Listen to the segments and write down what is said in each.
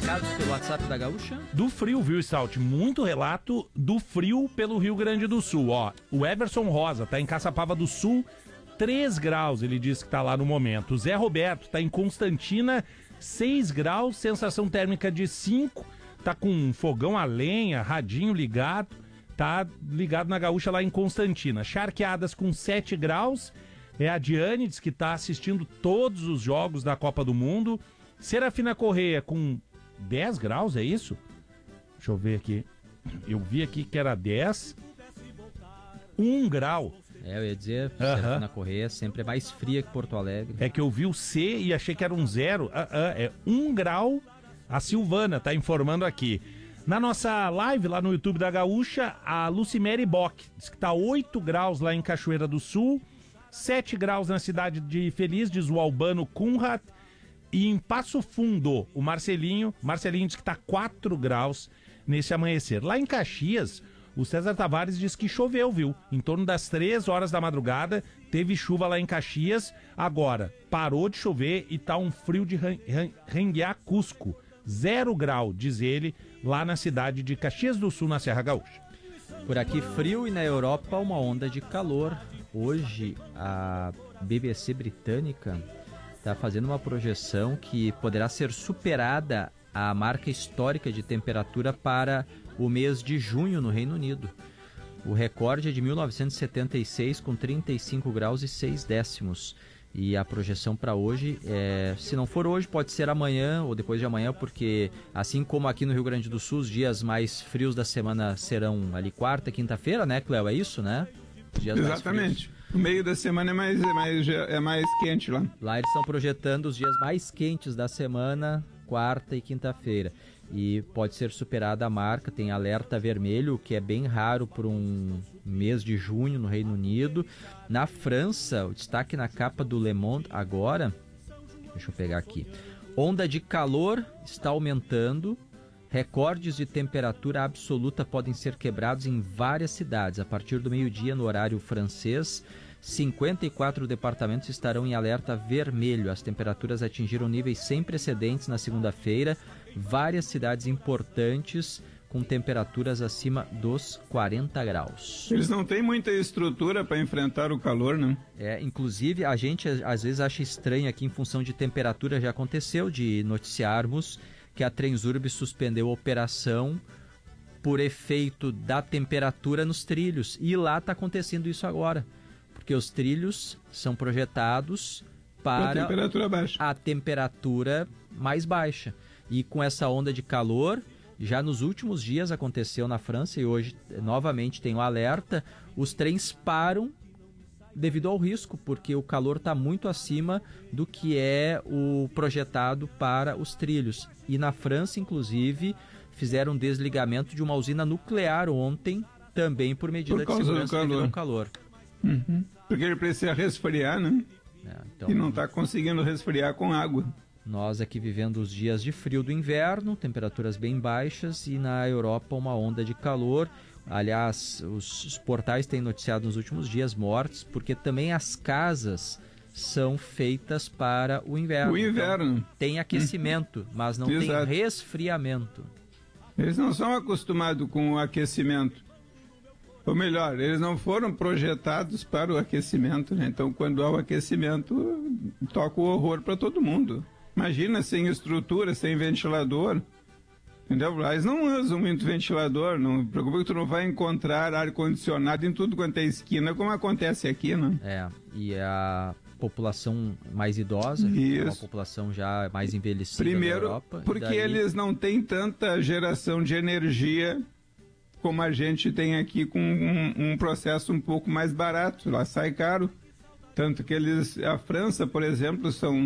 recados pelo WhatsApp da Gaúcha? Do frio, viu, Stout? Muito relato do frio pelo Rio Grande do Sul, ó. O Everson Rosa tá em Caçapava do Sul, 3 graus, ele diz que tá lá no momento. O Zé Roberto tá em Constantina, 6 graus, sensação térmica de 5, tá com fogão a lenha, radinho ligado, tá ligado na Gaúcha lá em Constantina. Charqueadas com 7 graus, é a Diane, diz que tá assistindo todos os jogos da Copa do Mundo. Serafina Correia com 10 graus, é isso? Deixa eu ver aqui. Eu vi aqui que era 10. 1 grau. Eu ia dizer, Serafina Correia sempre é mais fria que Porto Alegre. É que eu vi o C e achei que era um 0. É 1 grau. A Silvana tá informando aqui. Na nossa live lá no YouTube da Gaúcha, a Lucimere Bock diz que tá 8 graus lá em Cachoeira do Sul, 7 graus na cidade de Feliz, diz o Albano Kunrat. E em Passo Fundo, o Marcelinho diz que tá 4 graus nesse amanhecer. Lá em Caxias, o César Tavares diz que choveu, viu? Em torno das 3 horas da madrugada, teve chuva lá em Caxias. Agora, parou de chover e tá um frio de renguear Cusco. 0 grau, diz ele, lá na cidade de Caxias do Sul, na Serra Gaúcha. Por aqui frio e na Europa uma onda de calor. Hoje, a BBC britânica está fazendo uma projeção que poderá ser superada a marca histórica de temperatura para o mês de junho no Reino Unido. O recorde é de 1976, com 35 graus e 6 décimos. E a projeção para hoje, se não for hoje, pode ser amanhã ou depois de amanhã, porque assim como aqui no Rio Grande do Sul, os dias mais frios da semana serão ali quarta e quinta-feira, né, Cléo? É isso, né? Dias exatamente. O meio da semana é mais quente lá. Lá eles estão projetando os dias mais quentes da semana, quarta e quinta-feira. E pode ser superada a marca, tem alerta vermelho, que é bem raro por um mês de junho no Reino Unido. Na França, o destaque na capa do Le Monde agora, deixa eu pegar aqui. Onda de calor está aumentando. Recordes de temperatura absoluta podem ser quebrados em várias cidades. A partir do meio-dia, no horário francês, 54 departamentos estarão em alerta vermelho. As temperaturas atingiram níveis sem precedentes na segunda-feira. Várias cidades importantes com temperaturas acima dos 40 graus. Eles não têm muita estrutura para enfrentar o calor, né? Inclusive, a gente às vezes acha estranho aqui em função de temperatura. Já aconteceu de noticiarmos que a Transurb suspendeu a operação por efeito da temperatura nos trilhos. E lá está acontecendo isso agora, porque os trilhos são projetados para a temperatura mais baixa. E com essa onda de calor, já nos últimos dias aconteceu na França e hoje novamente tem o alerta, os trens param devido ao risco, porque o calor está muito acima do que é o projetado para os trilhos. E na França, inclusive, fizeram um desligamento de uma usina nuclear ontem, também por medida de segurança devido ao calor. Porque ele precisa resfriar, né? Então, e não está conseguindo resfriar com água. Nós aqui vivendo os dias de frio do inverno, temperaturas bem baixas, e na Europa uma onda de calor. Aliás, os portais têm noticiado nos últimos dias mortes, porque também as casas são feitas para o inverno. O inverno. Então, tem aquecimento, mas não tem resfriamento. Eles não são acostumados com o aquecimento. Ou melhor, eles não foram projetados para o aquecimento, né? Então, quando há o aquecimento, toca o horror para todo mundo. Imagina sem estrutura, sem ventilador. Entendeu? Lá eles não usam muito ventilador, não preocupa que tu não vai encontrar ar-condicionado em tudo quanto é esquina, como acontece aqui, né? E a população mais idosa, uma população já mais envelhecida na Europa. Primeiro, porque eles não têm tanta geração de energia como a gente tem aqui, com um processo um pouco mais barato, lá sai caro. Tanto que a França, por exemplo,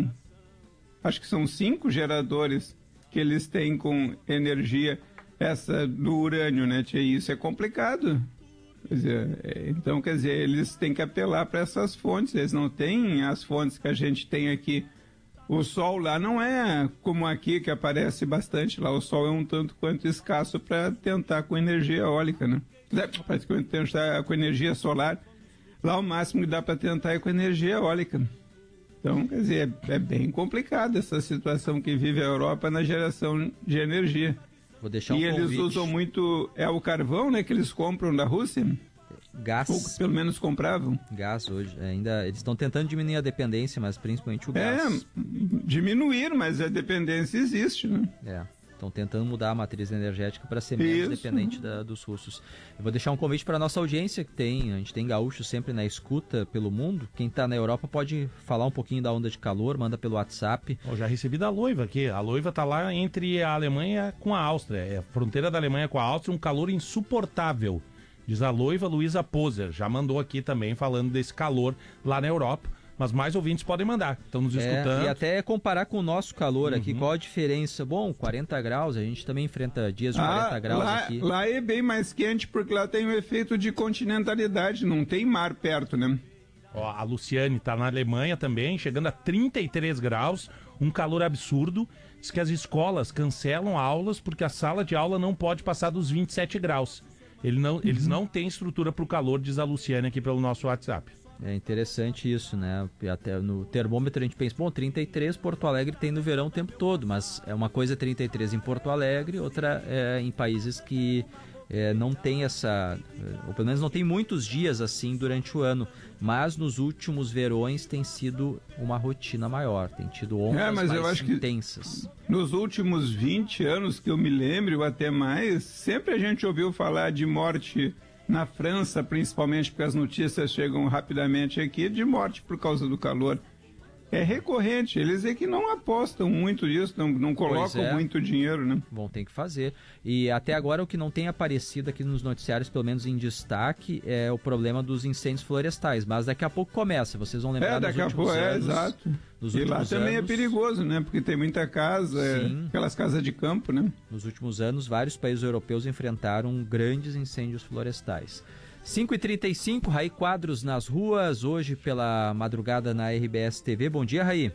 acho que são 5 geradores que eles têm com energia essa do urânio, né? E isso é complicado. Quer dizer, então, eles têm que apelar para essas fontes, eles não têm as fontes que a gente tem aqui. O sol lá não é como aqui, que aparece bastante lá, o sol é um tanto quanto escasso para tentar com energia eólica, né? Para tentar com energia solar, lá o máximo que dá para tentar é com energia eólica. Então, quer dizer, é bem complicada essa situação que vive a Europa na geração de energia. Vou deixar um convite. Eles usam muito, o carvão, né, que eles compram da Rússia? Gás. Ou pelo menos compravam. Gás hoje. Ainda, eles estão tentando diminuir a dependência, mas principalmente o gás. Diminuir, mas a dependência existe, né? Estão tentando mudar a matriz energética para ser menos dependente dos russos. Eu vou deixar um convite para a nossa audiência, a gente tem gaúchos sempre na escuta pelo mundo. Quem está na Europa pode falar um pouquinho da onda de calor, manda pelo WhatsApp. Eu já recebi da Loiva aqui. A Loiva está lá entre a Alemanha com a Áustria. É a fronteira da Alemanha com a Áustria, um calor insuportável. Diz a Loiva Luísa Poser. Já mandou aqui também falando desse calor lá na Europa. Mas mais ouvintes podem mandar, estão nos escutando. E até comparar com o nosso calor aqui, qual a diferença? Bom, 40 graus, a gente também enfrenta dias de 40 graus aqui. Lá é bem mais quente porque lá tem o efeito de continentalidade, não tem mar perto, né? Ó, a Luciane está na Alemanha também, chegando a 33 graus, um calor absurdo. Diz que as escolas cancelam aulas porque a sala de aula não pode passar dos 27 graus. Eles não têm estrutura para o calor, diz a Luciane aqui pelo nosso WhatsApp. É interessante isso, né? Até no termômetro a gente pensa, 33, Porto Alegre tem no verão o tempo todo, mas é uma coisa 33 em Porto Alegre, outra em países que não tem ou pelo menos não tem muitos dias assim durante o ano, mas nos últimos verões tem sido uma rotina maior, tem tido ondas mais intensas. Nos últimos 20 anos que eu me lembro, até mais, sempre a gente ouviu falar de morte na França, principalmente porque as notícias chegam rapidamente aqui, de morte por causa do calor. É recorrente, eles é que não apostam muito nisso, não colocam muito dinheiro, né? Bom, tem que fazer. E até agora o que não tem aparecido aqui nos noticiários, pelo menos em destaque, é o problema dos incêndios florestais. Mas daqui a pouco começa, vocês vão lembrar dos últimos anos. Exato. E lá também é perigoso, né? Porque tem muita casa, aquelas casas de campo, né? Nos últimos anos, vários países europeus enfrentaram grandes incêndios florestais. 5h35, Raí Quadros nas ruas, hoje pela madrugada na RBS TV. Bom dia, Raí.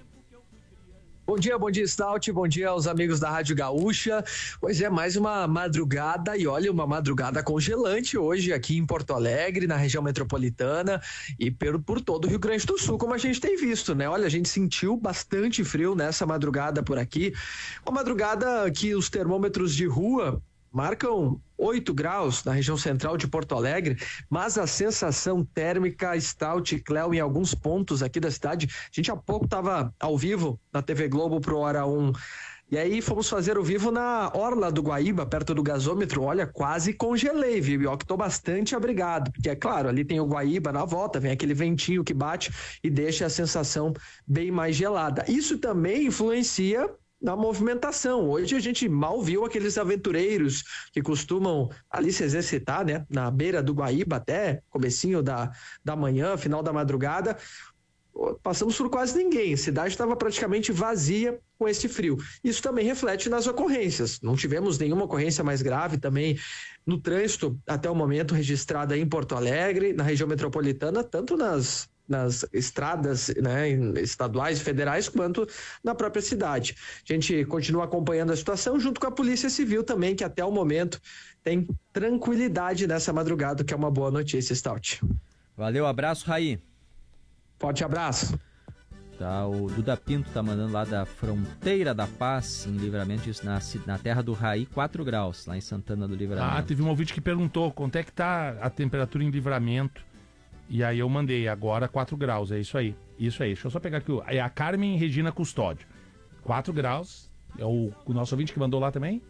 Bom dia, Stout, bom dia aos amigos da Rádio Gaúcha. Pois é, mais uma madrugada, e olha, uma madrugada congelante hoje aqui em Porto Alegre, na região metropolitana e por todo o Rio Grande do Sul, como a gente tem visto, né? Olha, a gente sentiu bastante frio nessa madrugada por aqui, uma madrugada que os termômetros de rua marcam 8 graus na região central de Porto Alegre, mas a sensação térmica, Stout e Cléo, em alguns pontos aqui da cidade, a gente há pouco estava ao vivo na TV Globo pro Hora 1, e aí fomos fazer o vivo na orla do Guaíba, perto do gasômetro. Olha, quase congelei, viu? E ó, que tô bastante abrigado, porque é claro, ali tem o Guaíba na volta, vem aquele ventinho que bate e deixa a sensação bem mais gelada. Isso também influencia na movimentação. Hoje a gente mal viu aqueles aventureiros que costumam ali se exercitar, né? Na beira do Guaíba até comecinho da manhã, final da madrugada. Passamos por quase ninguém. A cidade estava praticamente vazia com esse frio. Isso também reflete nas ocorrências. Não tivemos nenhuma ocorrência mais grave também no trânsito até o momento registrada em Porto Alegre, na região metropolitana, tanto nas estradas, né, estaduais e federais, quanto na própria cidade. A gente continua acompanhando a situação junto com a Polícia Civil também, que até o momento tem tranquilidade nessa madrugada, que é uma boa notícia, Stout. Valeu, abraço, Raí. Forte abraço. Tá, o Duda Pinto tá mandando lá da Fronteira da Paz, em Livramento, isso na terra do Raí, 4 graus, lá em Santana do Livramento. Ah, teve um ouvinte que perguntou quanto é que tá a temperatura em Livramento. E aí eu mandei, agora 4 graus, é isso aí. Isso aí, deixa eu só pegar aqui, é a Carmen Regina Custódio. 4 graus, é o nosso ouvinte que mandou lá também?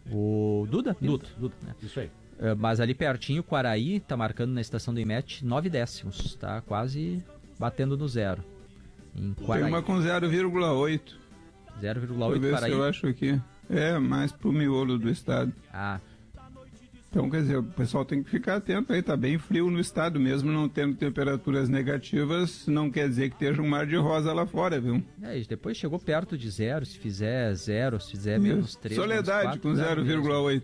O Duda? Duda, né? Isso aí. Mas ali pertinho, Quaraí, tá marcando na estação do IMET 9 décimos, tá quase batendo no zero. Em Quaraí. Tem uma com 0,8. 0,8 Quaraí. Eu acho que mais pro miolo do estado. Ah. Então, quer dizer, o pessoal tem que ficar atento aí, tá bem frio no estado, mesmo não tendo temperaturas negativas, não quer dizer que esteja um mar de rosa lá fora, viu? E depois chegou perto de zero, se fizer zero, se fizer menos 3, Soledade com 0,8.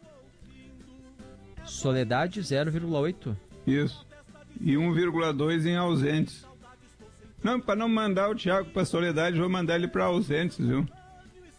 Soledade 0,8. Isso. E 1,2 em ausentes. Não, para não mandar o Thiago para Soledade, vou mandar ele para ausentes, viu?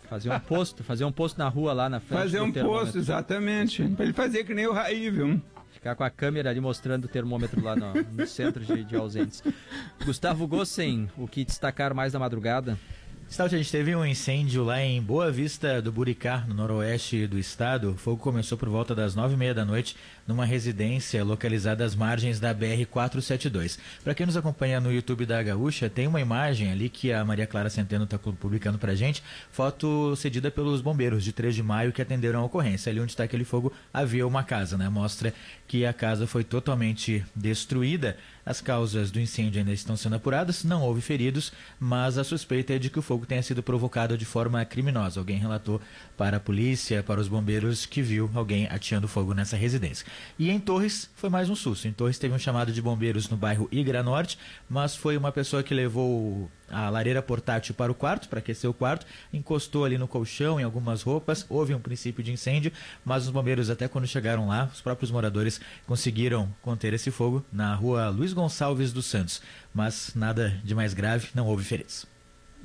Fazer um posto na rua lá na frente. Fazer um posto, exatamente. Para ele fazer que nem o Raí, viu? Ficar com a câmera ali mostrando o termômetro lá no centro de ausentes. Gustavo Gossen, o que destacar mais da madrugada? Stout, a gente teve um incêndio lá em Boa Vista do Buricá, no noroeste do estado. O fogo começou por volta das 9h30 da noite numa residência localizada às margens da BR-472. Para quem nos acompanha no YouTube da Gaúcha, tem uma imagem ali que a Maria Clara Centeno está publicando para a gente, foto cedida pelos bombeiros de 3 de maio que atenderam a ocorrência. Ali onde está aquele fogo havia uma casa, né? Mostra que a casa foi totalmente destruída. As causas do incêndio ainda estão sendo apuradas, não houve feridos, mas a suspeita é de que o fogo tenha sido provocado de forma criminosa. Alguém relatou para a polícia, para os bombeiros, que viu alguém ateando fogo nessa residência. E em Torres foi mais um susto. Em Torres teve um chamado de bombeiros no bairro Igra Norte, mas foi uma pessoa que levou a lareira portátil para o quarto, para aquecer o quarto, encostou ali no colchão, em algumas roupas, houve um princípio de incêndio, mas os bombeiros, até quando chegaram lá, os próprios moradores conseguiram conter esse fogo na rua Luiz Gonçalves dos Santos, mas nada de mais grave, não houve feridos.